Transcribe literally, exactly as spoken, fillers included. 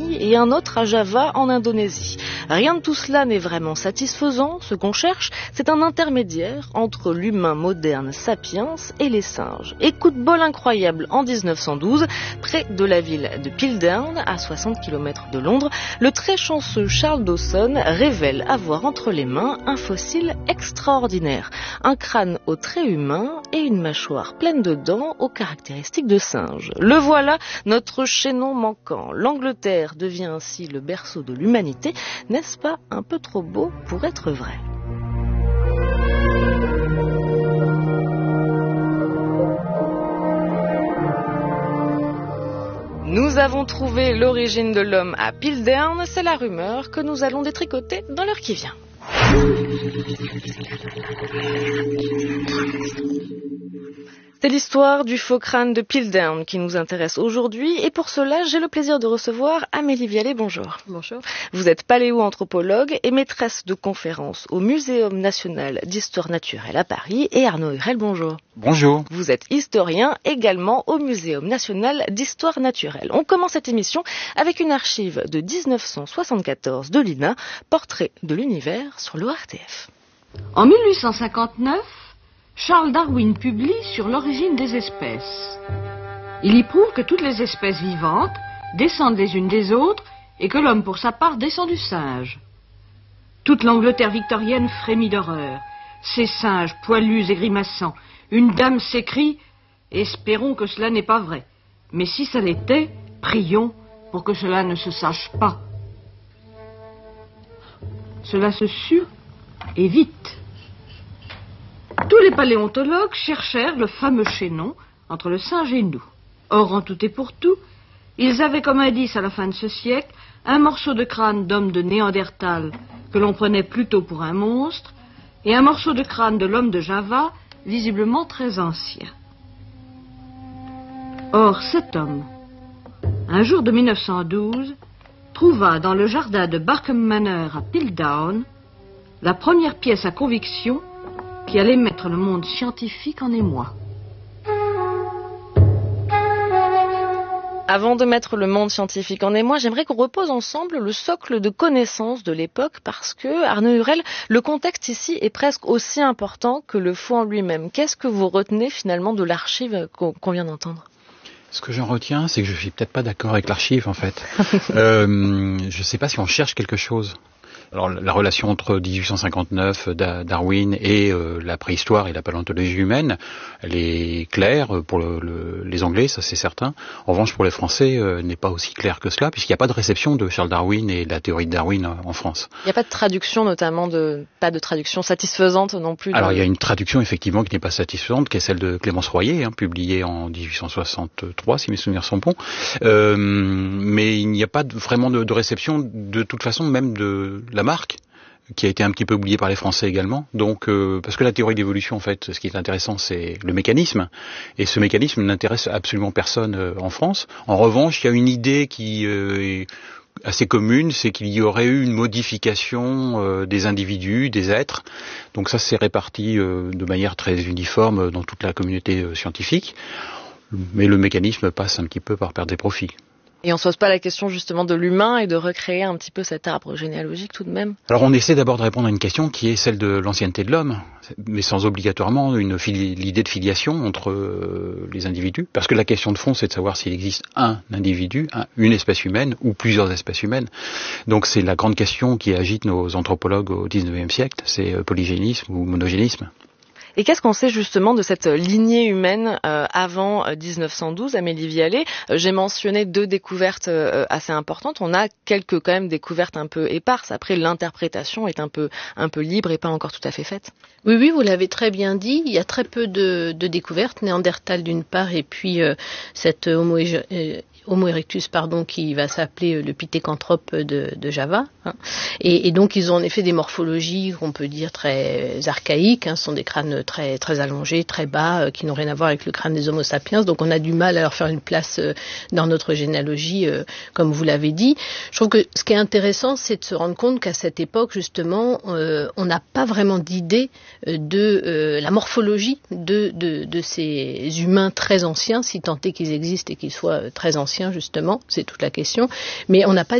Bali et un autre à Java en Indonésie. Rien de tout cela n'est vraiment satisfaisant. Ce qu'on cherche, c'est un intermédiaire entre l'humain moderne sapiens et les singes. Et coup de bol incroyable, en dix-neuf cent douze, près de la ville de Piltdown, à soixante kilomètres de Londres, le très chanceux Charles Dawson révèle avoir entre les mains un fossile extraordinaire. Un crâne au trait humain et une mâchoire pleine de dents aux caractéristiques de singe. Le voilà, notre chaînon manquant. L'Angleterre devient ainsi le berceau de l'humanité. N'est-ce pas un peu trop beau pour être vrai ? Nous avons trouvé l'origine de l'homme à Piltdown, c'est la rumeur que nous allons détricoter dans l'heure qui vient. C'est l'histoire du faux crâne de Piltdown qui nous intéresse aujourd'hui et pour cela, j'ai le plaisir de recevoir Amélie Vialet. Bonjour. Bonjour. Vous êtes paléo-anthropologue et maîtresse de conférences au Muséum national d'histoire naturelle à Paris et Arnaud Hurel. Bonjour. Bonjour. Vous êtes historien également au Muséum national d'histoire naturelle. On commence cette émission avec une archive de dix-neuf cent soixante-quatorze de l'I N A, Portrait de l'univers sur l'O R T F. En mille huit cent cinquante-neuf, Charles Darwin publie sur l'origine des espèces. Il y prouve que toutes les espèces vivantes descendent les unes des autres et que l'homme, pour sa part, descend du singe. Toute l'Angleterre victorienne frémit d'horreur. Ces singes poilus et grimaçants. Une dame s'écrie « Espérons que cela n'est pas vrai. Mais si ça l'était, prions pour que cela ne se sache pas. » Cela se sut et vite. Tous les paléontologues cherchèrent le fameux chaînon entre le singe et nous. Or, en tout et pour tout, ils avaient comme indice à la fin de ce siècle un morceau de crâne d'homme de Néandertal que l'on prenait plutôt pour un monstre et un morceau de crâne de l'homme de Java visiblement très ancien. Or, cet homme, un jour de mille neuf cent douze, trouva dans le jardin de Barkham Manor à Piltdown la première pièce à conviction qui allait mettre le monde scientifique en émoi. Avant de mettre le monde scientifique en émoi, j'aimerais qu'on repose ensemble le socle de connaissances de l'époque parce que, Arnaud Hurel, le contexte ici est presque aussi important que le faux en lui-même. Qu'est-ce que vous retenez finalement de l'archive qu'on, qu'on vient d'entendre ? Ce que j'en retiens, c'est que je suis peut-être pas d'accord avec l'archive en fait. euh, je ne sais pas si on cherche quelque chose. Alors la relation entre dix-huit cent cinquante-neuf, Darwin et euh, la préhistoire et la paléontologie humaine, elle est claire pour le, le, les Anglais, ça c'est certain. En revanche, pour les Français, euh, n'est pas aussi claire que cela, puisqu'il n'y a pas de réception de Charles Darwin et de la théorie de Darwin en, en France. Il n'y a pas de traduction, notamment de pas de traduction satisfaisante non plus. Alors de... il y a une traduction effectivement qui n'est pas satisfaisante, qui est celle de Clémence Royer, hein, publiée en dix-huit cent soixante-trois, si mes souvenirs sont bons. Euh, mais il n'y a pas de, vraiment de, de réception, de toute façon, même de la marque, qui a été un petit peu oublié par les Français également. Donc, euh, parce que la théorie d'évolution, en fait, ce qui est intéressant, c'est le mécanisme. Et ce mécanisme n'intéresse absolument personne euh, en France. En revanche, il y a une idée qui euh, est assez commune, c'est qu'il y aurait eu une modification euh, des individus, des êtres. Donc ça, c'est réparti euh, de manière très uniforme dans toute la communauté euh, scientifique. Mais le mécanisme passe un petit peu par perdre des profits. Et on se pose pas la question justement de l'humain et de recréer un petit peu cet arbre généalogique tout de même ? Alors on essaie d'abord de répondre à une question qui est celle de l'ancienneté de l'homme, mais sans obligatoirement une fili- l'idée de filiation entre euh, les individus. Parce que la question de fond, c'est de savoir s'il existe un individu, un, une espèce humaine ou plusieurs espèces humaines. Donc c'est la grande question qui agite nos anthropologues au dix-neuvième siècle, c'est euh, polygénisme ou monogénisme. Et qu'est-ce qu'on sait justement de cette lignée humaine euh, avant euh, dix-neuf cent douze, Amélie Vialet ? euh, J'ai mentionné deux découvertes euh, assez importantes. On a quelques quand même découvertes un peu éparses. Après, l'interprétation est un peu un peu libre et pas encore tout à fait faite. Oui, oui, vous l'avez très bien dit. Il y a très peu de, de découvertes. Néandertal d'une part et puis euh, cette homo, euh, Homo erectus, pardon, qui va s'appeler le pithécanthrope de, de Java. Hein. Et, et donc ils ont en effet des morphologies qu'on peut dire très archaïques. Hein. Ce sont des crânes très très allongés, très bas, euh, qui n'ont rien à voir avec le crâne des Homo sapiens. Donc on a du mal à leur faire une place euh, dans notre généalogie, euh, comme vous l'avez dit. Je trouve que ce qui est intéressant, c'est de se rendre compte qu'à cette époque, justement, euh, on n'a pas vraiment d'idée euh, de euh, la morphologie de, de, de ces humains très anciens, si tant est qu'ils existent et qu'ils soient très anciens, justement. C'est toute la question. Mais on n'a pas